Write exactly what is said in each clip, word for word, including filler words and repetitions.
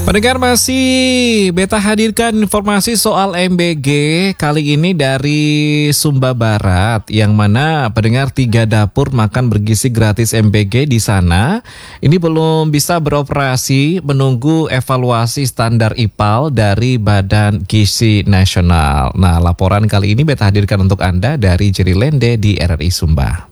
Pendengar, masih Beta hadirkan informasi soal M B G kali ini dari Sumba Barat, yang mana pendengar tiga dapur makan bergizi gratis M B G di sana ini belum bisa beroperasi menunggu evaluasi standar I P A L dari Badan Gizi Nasional. Nah, laporan kali ini Beta hadirkan untuk Anda dari Jerry Lende di R R I Sumba.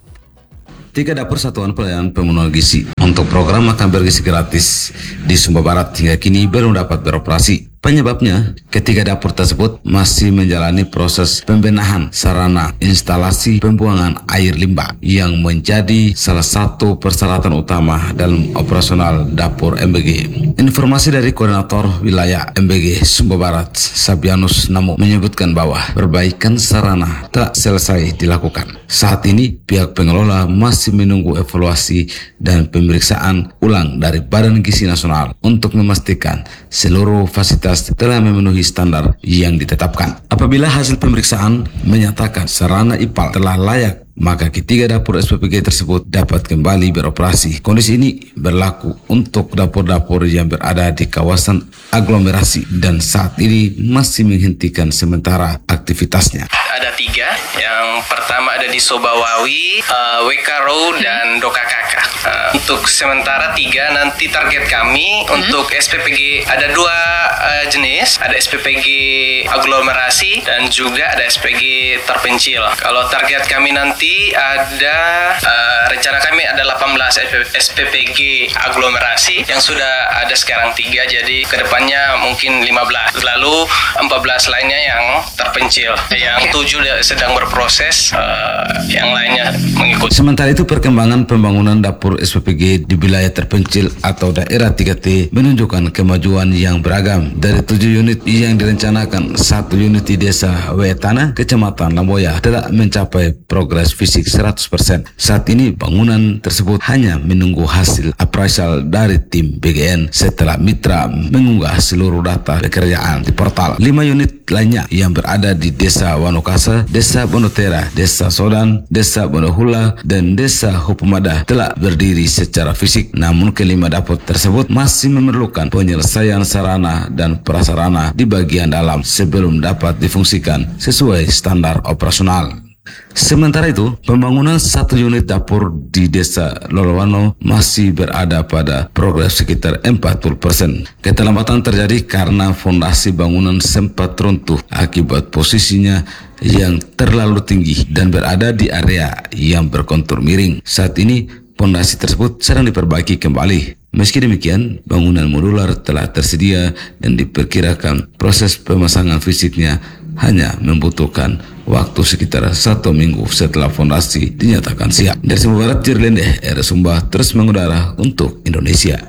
Tiga dapur satuan pelayanan pemenuhan gizi untuk program makan bergizi gratis di Sumba Barat hingga kini belum dapat beroperasi. Penyebabnya, ketiga dapur tersebut masih menjalani proses pembenahan sarana instalasi pembuangan air limbah yang menjadi salah satu persyaratan utama dalam operasional dapur M B G. Informasi dari Koordinator Wilayah M B G Sumba Barat, Sabianus Namo, menyebutkan bahwa perbaikan sarana tak selesai dilakukan. Saat ini, pihak pengelola masih menunggu evaluasi dan pemeriksaan ulang dari Badan Gizi Nasional untuk memastikan seluruh fasilitas telah memenuhi standar yang ditetapkan. Apabila hasil pemeriksaan menyatakan sarana I P A L telah layak, maka ketiga dapur S P P G tersebut dapat kembali beroperasi. Kondisi ini berlaku untuk dapur-dapur yang berada di kawasan aglomerasi dan saat ini masih menghentikan sementara aktivitasnya. Ada tiga, yang pertama ada di Sobawawi, uh, Wekaro, dan Dokakaka. Uh, untuk sementara tiga, nanti target kami hmm. untuk S P P G ada dua uh, jenis, ada S P P G aglomerasi dan juga ada S P P G terpencil. Kalau target kami nanti ada uh, rencana kami ada delapan belas S P P G aglomerasi yang sudah ada sekarang tiga, jadi kedepannya mungkin lima belas, lalu empat belas lainnya yang terpencil, yang tujuh sedang berproses, uh, yang lainnya mengikuti. Sementara itu, perkembangan pembangunan dapur S P P G di wilayah terpencil atau daerah tiga T menunjukkan kemajuan yang beragam. Dari tujuh unit yang direncanakan, satu unit di desa Wetana, Kecamatan Lamboya telah mencapai progres fisik seratus persen. Saat ini bangunan tersebut hanya menunggu hasil appraisal dari tim B G N setelah mitra mengunggah seluruh data pekerjaan di portal. Lima unit lainnya yang berada di desa Wanokasa, desa Bonotera, desa Sodan, desa Bonohula, dan desa Hupumada telah berdiri secara fisik. Namun kelima dapur tersebut masih memerlukan penyelesaian sarana dan prasarana di bagian dalam sebelum dapat difungsikan sesuai standar operasional. Sementara itu, pembangunan satu unit dapur di desa Lolowano masih berada pada progres sekitar empat puluh persen. Keterlambatan terjadi karena fondasi bangunan sempat runtuh akibat posisinya yang terlalu tinggi dan berada di area yang berkontur miring. Saat ini, fondasi tersebut sedang diperbaiki kembali. Meski demikian, bangunan modular telah tersedia dan diperkirakan proses pemasangan fisiknya hanya membutuhkan waktu sekitar satu minggu setelah fondasi dinyatakan siap. Dari Sumba Barat, Jerlende, R Sumba terus mengudara untuk Indonesia.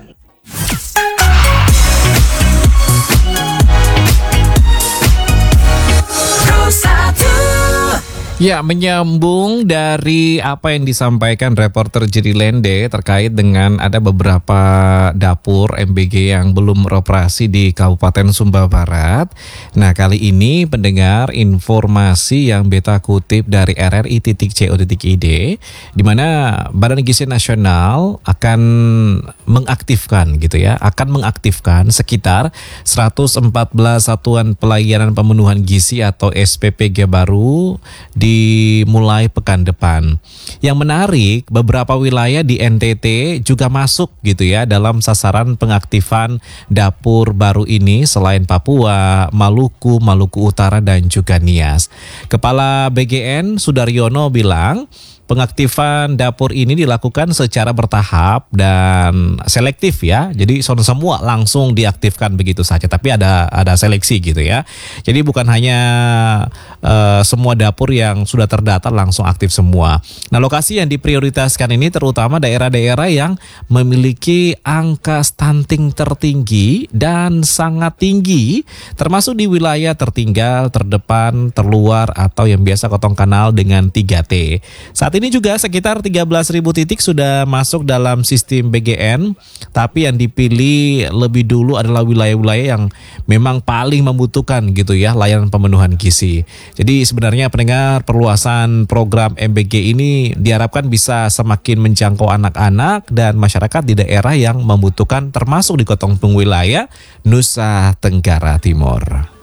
Ya, menyambung dari apa yang disampaikan reporter Jerry Lende terkait dengan ada beberapa dapur M B G yang belum beroperasi di Kabupaten Sumba Barat. Nah, kali ini pendengar, informasi yang Beta kutip dari R R I titik co titik I D, di mana Badan Gizi Nasional akan mengaktifkan gitu ya, akan mengaktifkan sekitar seratus empat belas satuan pelayanan pemenuhan gizi atau S P P G baru di dimulai pekan depan. Yang menarik, beberapa wilayah di N T T juga masuk gitu ya dalam sasaran pengaktifan dapur baru ini selain Papua, Maluku, Maluku Utara dan juga Nias. Kepala B G N Sudaryono bilang, pengaktifan dapur ini dilakukan secara bertahap dan selektif ya. Jadi semua langsung diaktifkan begitu saja, tapi ada ada seleksi gitu ya. Jadi bukan hanya uh, semua dapur yang sudah terdata langsung aktif semua. Nah, lokasi yang diprioritaskan ini terutama daerah-daerah yang memiliki angka stunting tertinggi dan sangat tinggi, termasuk di wilayah tertinggal, terdepan, terluar atau yang biasa Kotong kenal dengan tiga T. Saat ini juga sekitar tiga belas ribu titik sudah masuk dalam sistem B G N, tapi yang dipilih lebih dulu adalah wilayah-wilayah yang memang paling membutuhkan gitu ya layanan pemenuhan gizi. Jadi sebenarnya pendengar, perluasan program M B G ini diharapkan bisa semakin menjangkau anak-anak dan masyarakat di daerah yang membutuhkan, termasuk di Kotongpung wilayah Nusa Tenggara Timur.